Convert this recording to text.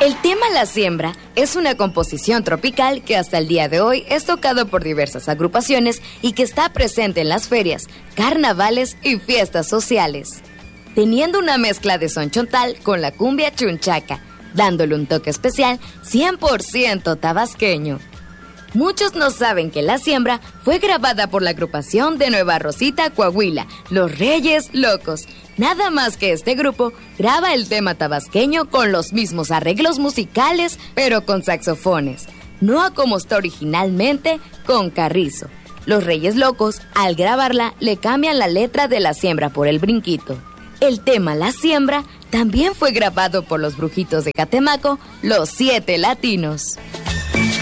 El tema La Siembra es una composición tropical que hasta el día de hoy es tocado por diversas agrupaciones y que está presente en las ferias, carnavales y fiestas sociales, teniendo una mezcla de son chontal con la cumbia chunchaca, dándole un toque especial 100% tabasqueño. Muchos no saben que La Siembra fue grabada por la agrupación de Nueva Rosita, Coahuila, Los Reyes Locos. Nada más que este grupo graba el tema tabasqueño con los mismos arreglos musicales, pero con saxofones, no a como está originalmente con carrizo. Los Reyes Locos, al grabarla, le cambian la letra de La Siembra por el brinquito. El tema La Siembra también fue grabado por los Brujitos de Catemaco, Los 7 Latinos.